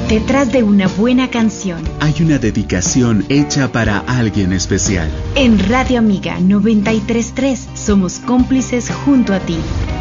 Detrás de una buena canción hay una dedicación hecha para alguien especial. En Radio Amiga 93.3 somos cómplices junto a ti.